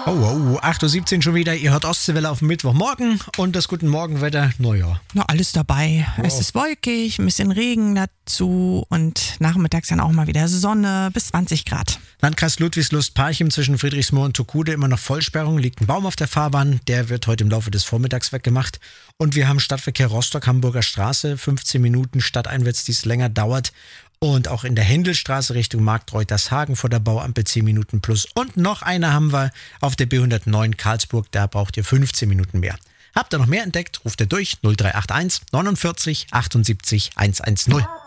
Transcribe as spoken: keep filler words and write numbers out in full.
Oh, oh, acht Uhr siebzehn schon wieder. Ihr hört Ostseewelle auf dem Mittwochmorgen und das Guten Morgenwetter, naja. Na, alles dabei. Wow. Es ist wolkig, ein bisschen Regen dazu und nachmittags dann auch mal wieder Sonne bis zwanzig Grad. Landkreis Ludwigslust-Parchim zwischen Friedrichsmoor und Tokude immer noch Vollsperrung. Liegt ein Baum auf der Fahrbahn, der wird heute im Laufe des Vormittags weggemacht. Und wir haben Stadtverkehr Rostock, Hamburger Straße, fünfzehn Minuten stadteinwärts, die es länger dauert. Und auch in der Händelstraße Richtung Marktreuttershagen vor der Bauampel zehn Minuten plus. Und noch eine haben wir auf der B hundertneun Karlsburg, da braucht ihr fünfzehn Minuten mehr. Habt ihr noch mehr entdeckt, ruft ihr durch null drei acht eins neunundvierzig achtundsiebzig hundertzehn.